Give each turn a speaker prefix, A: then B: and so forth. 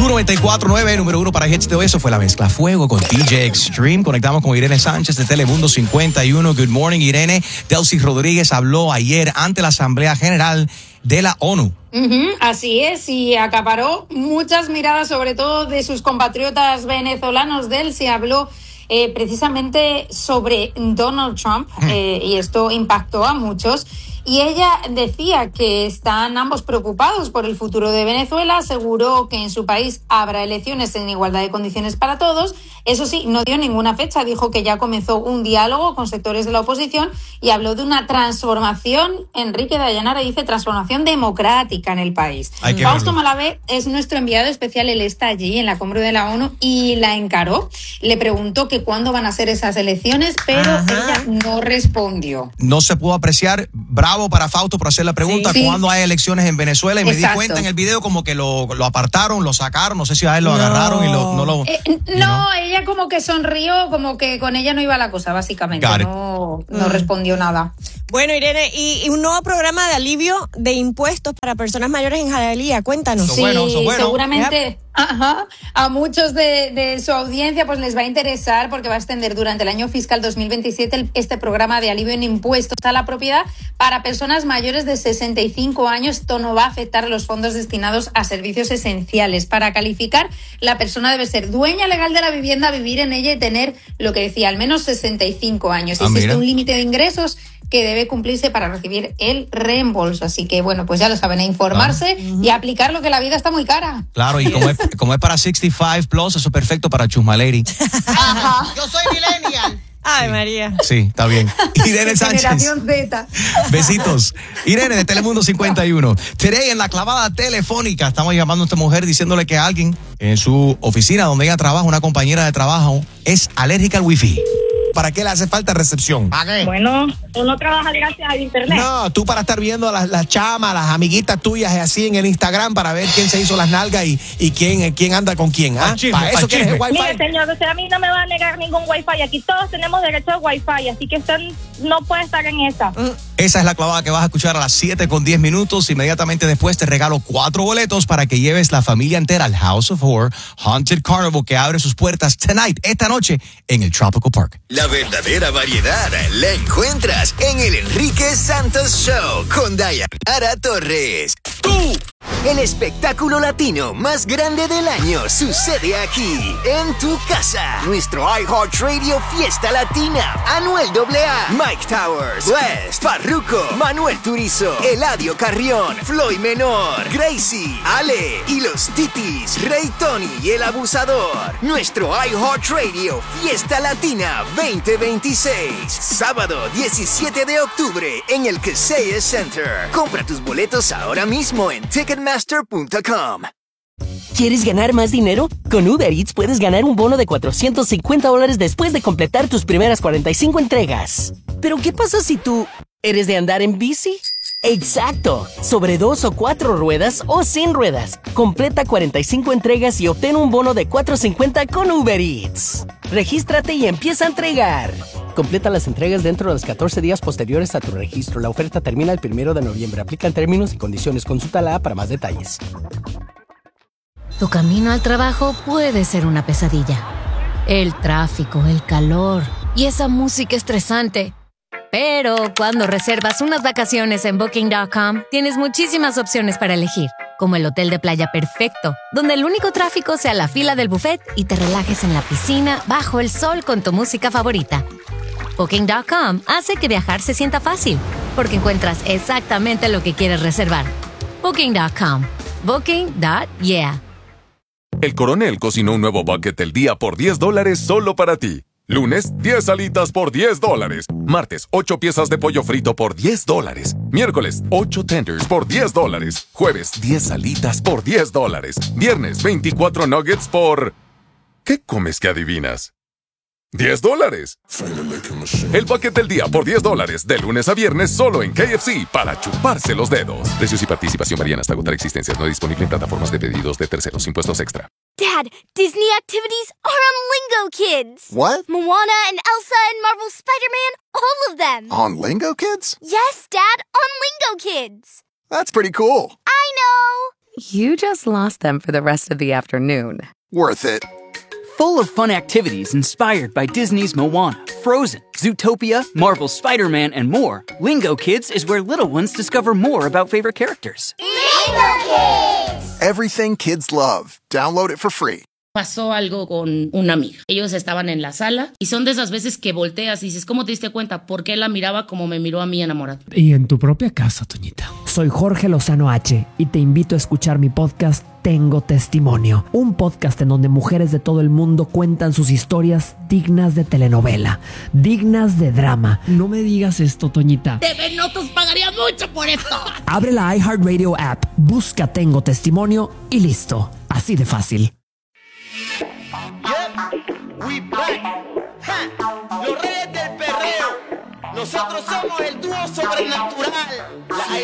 A: Tu 94.9, número 1 para Hits de hoy. Eso fue la mezcla Fuego con DJ Extreme. Conectamos con Irene Sánchez de Telemundo 51. Good morning, Irene. Delcy Rodríguez habló ayer ante la Asamblea General de la ONU.
B: Así es, y acaparó muchas miradas, sobre todo de sus compatriotas venezolanos. Delcy habló precisamente sobre Donald Trump y esto impactó a muchos. Y ella decía que están ambos preocupados por el futuro de Venezuela, aseguró que en su país habrá elecciones en igualdad de condiciones para todos. Eso sí, no dio ninguna fecha, dijo que ya comenzó un diálogo con sectores de la oposición y habló de una transformación, Enrique Dayanara dice transformación democrática en el país. Fausto Malavé es nuestro enviado especial, él está allí en la cumbre de la ONU y la encaró. Le preguntó que cuándo van a ser esas elecciones, pero ella no respondió.
A: No se pudo apreciar. Bravo para Fausto por hacer la pregunta. Sí. ¿Cuándo hay elecciones en Venezuela? Y me di cuenta en el video como que lo apartaron, lo sacaron. No sé si a él lo agarraron y no lo...
B: ella como que sonrió, como que con ella no iba la cosa, básicamente. No respondió nada.
C: Bueno, Irene, y un nuevo programa de alivio de impuestos para personas mayores en Hialeah. Cuéntanos.
B: Sí, seguramente... A muchos de su audiencia pues les va a interesar porque va a extender durante el año fiscal 2027 este programa de alivio en impuestos a la propiedad para personas mayores de 65 años. Esto no va a afectar los fondos destinados a servicios esenciales. Para calificar, la persona debe ser dueña legal de la vivienda, vivir en ella y tener, lo que decía, al menos 65 años. Existe un límite de ingresos que debe cumplirse para recibir el reembolso. Así que, bueno, pues ya lo saben, a informarse y a aplicar lo que la vida está muy cara.
A: Claro, y como es para 65 plus, eso es perfecto para Chusma Lady.
D: Yo soy millennial.
C: Ay, María.
A: Sí, está bien. Irene Sánchez.
B: Generación Z.
A: Besitos. Irene de Telemundo 51. Today en la clavada telefónica estamos llamando a esta mujer diciéndole que alguien en su oficina donde ella trabaja, una compañera de trabajo, es alérgica al wifi. ¿Para qué le hace falta recepción?
D: ¿Para qué?
E: Bueno, uno trabaja gracias al internet.
A: No, tú para estar viendo a las chamas, las amiguitas tuyas así en el Instagram para ver quién se hizo las nalgas y quién anda con quién. ¿Para eso quieres el wifi?
E: Mire, señor, usted a mí no me va a negar ningún wifi. Aquí todos tenemos derecho a wifi, así que usted no puede estar en esa.
A: Esa es la clavada que vas a escuchar a las 7:10. Inmediatamente después te regalo 4 boletos para que lleves la familia entera al House of Horror Haunted Carnival que abre sus puertas esta noche en el Tropical Park.
F: La verdadera variedad la encuentras en el Enrique Santos Show con Dayanara Torres. El espectáculo latino más grande del año sucede aquí, en tu casa. Nuestro iHeartRadio Fiesta Latina. Anuel AA, Mike Towers, West, Farruko, Manuel Turizo, Eladio Carrión, Floyd Menor, Gracie, Ale y los Titis, Rey Tony y el Abusador. Nuestro iHeartRadio Fiesta Latina 2026. Sábado 17 de octubre en el Kaseya Center. Compra tus boletos ahora mismo en Ticketmaster.com.
G: ¿Quieres ganar más dinero? Con Uber Eats puedes ganar un bono de $450 después de completar tus primeras 45 entregas. ¿Pero qué pasa si tú eres de andar en bici? ¡Exacto! Sobre 2 o 4 ruedas o sin ruedas. Completa 45 entregas y obtén un bono de $450 con Uber Eats. Regístrate y empieza a entregar. Completa las entregas dentro de los 14 días posteriores a tu registro. La oferta termina el 1 de noviembre. Aplican términos y condiciones. Consulta la app para más detalles.
H: Tu camino al trabajo puede ser una pesadilla. El tráfico, el calor y esa música estresante. Pero cuando reservas unas vacaciones en Booking.com, tienes muchísimas opciones para elegir, como el hotel de playa perfecto, donde el único tráfico sea la fila del buffet y te relajes en la piscina bajo el sol con tu música favorita. Booking.com hace que viajar se sienta fácil, porque encuentras exactamente lo que quieres reservar. Booking.com. Booking.yeah.
I: El Coronel cocinó un nuevo bucket del día por $10 solo para ti. Lunes, 10 alitas por $10. Martes, 8 piezas de pollo frito por $10. Miércoles, 8 tenders por $10. Jueves, 10 alitas por $10. Viernes, 24 nuggets por... ¿Qué comes que adivinas? $10. El bucket del día por $10 de lunes a viernes solo en KFC para chuparse los dedos. Precios y participación varían hasta agotar existencias. No disponible en plataformas de pedidos de terceros. Impuestos extra.
J: Dad, Disney activities are on Lingo Kids.
K: What?
J: Moana and Elsa and Marvel's Spider-Man, all of them.
K: On Lingo Kids?
J: Yes, Dad, on Lingo Kids.
K: That's pretty cool.
J: I know.
K: you just lost them for the rest of the afternoon.
L: Worth it. Full of fun activities inspired by Disney's Moana, Frozen, Zootopia, Marvel's Spider-Man, and more, Lingo Kids is where little ones discover more about favorite characters.
J: Lingo Kids!
M: Everything kids love. Download it for free.
N: Pasó algo con una amiga. Ellos estaban en la sala y son de esas veces que volteas y dices, ¿cómo te diste cuenta? Porque él la miraba como me miró a mí enamorado.
O: Y en tu propia casa, Toñita. Soy Jorge Lozano H y te invito a escuchar mi podcast Tengo Testimonio, un podcast en donde mujeres de todo el mundo cuentan sus historias dignas de telenovela, dignas de drama. No me digas esto, Toñita.
N: TV Notos pagaría mucho por esto.
O: Abre la iHeartRadio app, busca Tengo Testimonio y listo. Así de fácil.
P: We back. Los reyes del perreo. Nosotros somos el dúo sobrenatural.